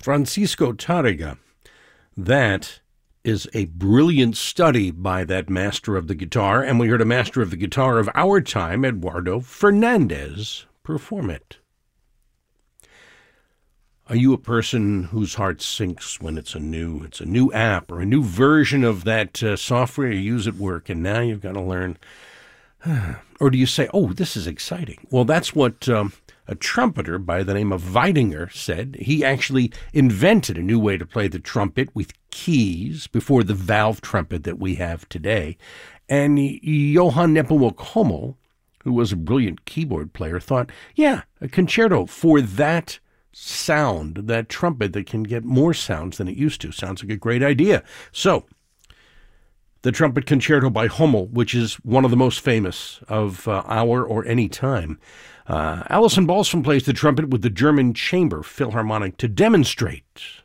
Francisco Tárrega. That is a brilliant study by that master of the guitar, and we heard a master of the guitar of our time, Eduardo Fernandez, perform it. Are you a person whose heart sinks when it's a new app or a new version of that software you use at work, and now you've got to learn? Or do you say, oh, this is exciting? Well, that's what a trumpeter by the name of Weidinger said. He actually invented a new way to play the trumpet with keys before the valve trumpet that we have today. And Johann Nepomuk Hummel, who was a brilliant keyboard player, thought, yeah, a concerto for that sound, that trumpet that can get more sounds than it used to. Sounds like a great idea. So, the Trumpet Concerto by Hummel, which is one of the most famous of our or any time. Alison Balsom plays the trumpet with the German Chamber Philharmonic to demonstrate